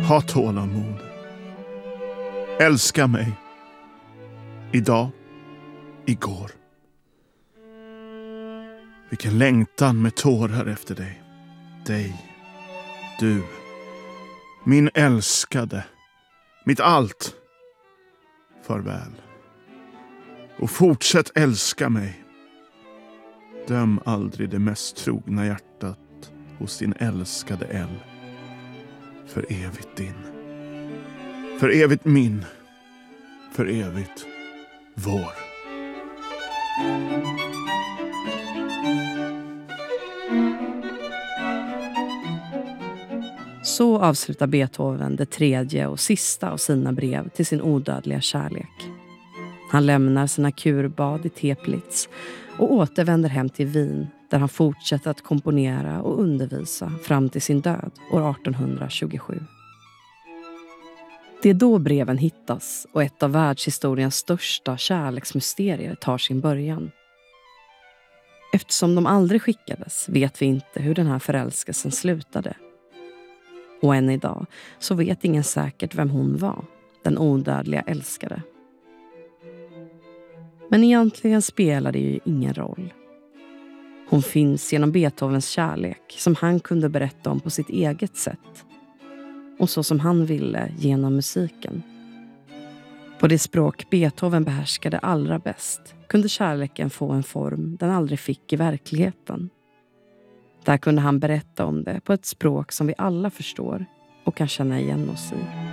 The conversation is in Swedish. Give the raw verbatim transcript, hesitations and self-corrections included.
Ha tålamod. Älska mig. Idag, igår. Vilken längtan med tårar efter dig. Dig, du, min älskade, mitt allt. Farväl. Och fortsätt älska mig. Döm aldrig det mest trogna hjärtat hos din älskade L. För evigt din. För evigt min. För evigt vår. Så avslutar Beethoven det tredje och sista av sina brev till sin odödliga kärlek. Han lämnar sina kurbad i Teplitz och återvänder hem till Wien, där han fortsätter att komponera och undervisa fram till sin död år arton tjugosju. Det är då breven hittas och ett av världshistoriens största kärleksmysterier tar sin början. Eftersom de aldrig skickades vet vi inte hur den här förälskelsen slutade. Och än idag så vet ingen säkert vem hon var, den odödliga älskare. Men egentligen spelar det ju ingen roll. Hon finns genom Beethovens kärlek som han kunde berätta om på sitt eget sätt. Och så som han ville genom musiken. På det språk Beethoven behärskade allra bäst kunde kärleken få en form den aldrig fick i verkligheten. Där kunde han berätta om det på ett språk som vi alla förstår och kan känna igen oss i.